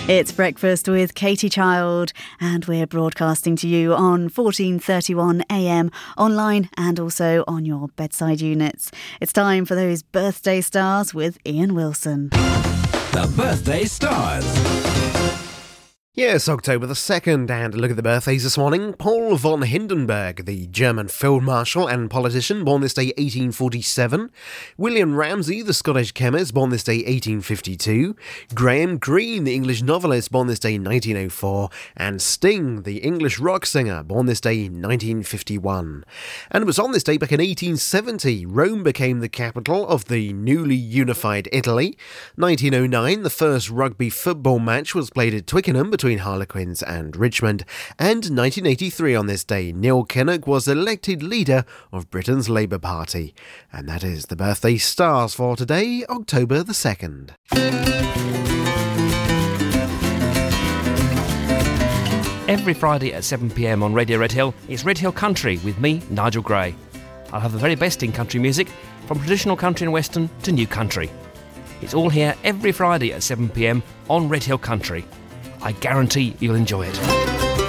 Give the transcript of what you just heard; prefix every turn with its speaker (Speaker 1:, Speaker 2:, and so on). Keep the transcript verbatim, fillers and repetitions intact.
Speaker 1: It's Breakfast with Katie Child, and we're broadcasting to you on fourteen thirty-one A M, online and also on your bedside units. It's time for those birthday stars with Ian Wilson.
Speaker 2: The Birthday Stars.
Speaker 3: Yes, October the second, and a look at the birthdays this morning. Paul von Hindenburg, the German field marshal and politician, born this day eighteen forty-seven. William Ramsay, the Scottish chemist, born this day eighteen fifty-two. Graham Greene, the English novelist, born this day nineteen oh four. And Sting, the English rock singer, born this day nineteen fifty-one. And it was on this day back in eighteen seventy, Rome became the capital of the newly unified Italy. nineteen oh nine, the first rugby football match was played at Twickenham between Harlequins and Richmond, and nineteen eighty-three on this day, Neil Kinnock was elected leader of Britain's Labour Party. And that is the birthday stars for today, October the second.
Speaker 4: Every Friday at seven p m on Radio Red Hill, it's Red Hill Country with me, Nigel Gray. I'll have the very best in country music, from traditional country and western to new country. It's all here every Friday at seven p m on Red Hill Country. I guarantee you'll enjoy it.